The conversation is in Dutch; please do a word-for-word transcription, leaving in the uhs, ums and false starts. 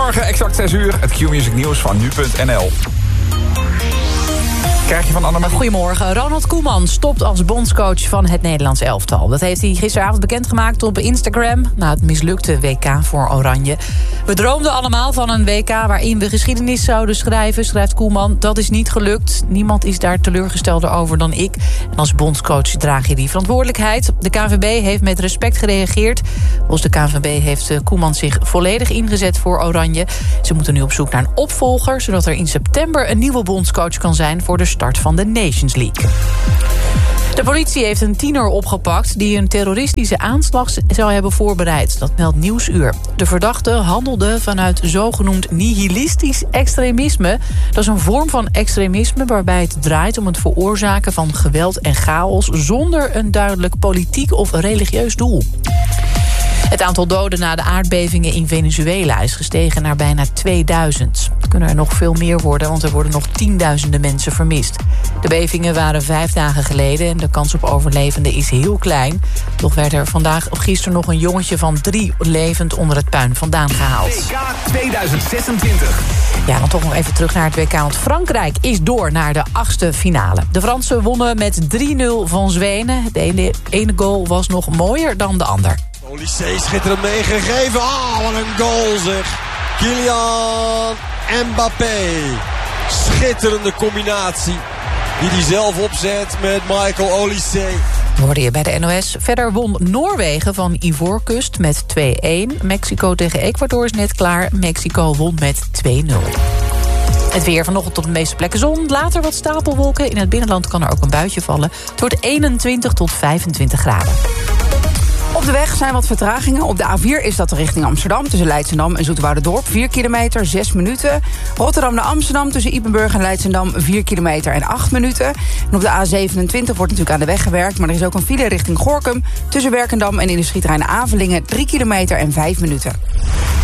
Goedemorgen, exact zes uur. Het Q-Music nieuws van nu punt n l. Krijg je van Annemarie? Goedemorgen. Ronald Koeman stopt als bondscoach van het Nederlands elftal. Dat heeft hij gisteravond bekendgemaakt op Instagram na het mislukte W K voor Oranje. We droomden allemaal van een W K waarin we geschiedenis zouden schrijven, schrijft Koeman. Dat is niet gelukt. Niemand is daar teleurgestelder over dan ik. En als bondscoach draag je die verantwoordelijkheid. De K N V B heeft met respect gereageerd. Volgens de K N V B heeft Koeman zich volledig ingezet voor Oranje. Ze moeten nu op zoek naar een opvolger, zodat er in september een nieuwe bondscoach kan zijn voor de start van de Nations League. De politie heeft een tiener opgepakt die een terroristische aanslag zou hebben voorbereid. Dat meldt Nieuwsuur. De verdachte handelde vanuit zogenoemd nihilistisch extremisme. Dat is een vorm van extremisme waarbij het draait om het veroorzaken van geweld en chaos zonder een duidelijk politiek of religieus doel. Het aantal doden na de aardbevingen in Venezuela is gestegen naar bijna tweeduizend. Het kunnen er nog veel meer worden, want er worden nog tienduizenden mensen vermist. De bevingen waren vijf dagen geleden en de kans op overlevenden is heel klein. Toch werd er vandaag of gisteren nog een jongetje van drie levend onder het puin vandaan gehaald. W K tweeduizend zesentwintig. Ja, dan toch nog even terug naar het W K, want Frankrijk is door naar de achtste finale. De Fransen wonnen met drie nul van Zweden. De ene, ene goal was nog mooier dan de ander. Olysée schitterend meegegeven. Ah, wat een goal zeg. Kylian Mbappé. Schitterende combinatie die hij zelf opzet met Michael Olysée. Hoorde je bij de N O S. Verder won Noorwegen van Ivoorkust met twee-een. Mexico tegen Ecuador is net klaar. Mexico won met twee nul. Het weer vanochtend op de meeste plekken zon. Later wat stapelwolken. In het binnenland kan er ook een buitje vallen. Het wordt eenentwintig tot vijfentwintig graden. Op de weg zijn wat vertragingen. Op de A vier is dat richting Amsterdam tussen Leidschendam en Zoeterwouderdorp. vier kilometer, zes minuten. Rotterdam naar Amsterdam tussen Ypenburg en Leidschendam vier kilometer en acht minuten. En op de A zevenentwintig wordt natuurlijk aan de weg gewerkt. Maar er is ook een file richting Gorinchem tussen Werkendam en industrieterrein Avelingen drie kilometer en vijf minuten.